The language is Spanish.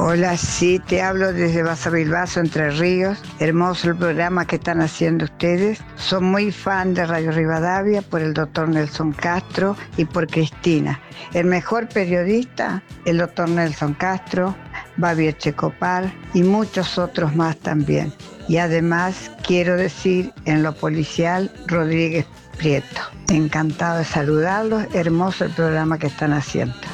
Hola, sí, te hablo desde Basavilbaso, Entre Ríos. Hermoso el programa que están haciendo ustedes. Soy muy fan de Radio Rivadavia por el doctor Nelson Castro y por Cristina. El mejor periodista, el doctor Nelson Castro, Babi Echecopar y muchos otros más también. Y además quiero decir en lo policial, Rodríguez Prieto. Encantado de saludarlos. Hermoso el programa que están haciendo.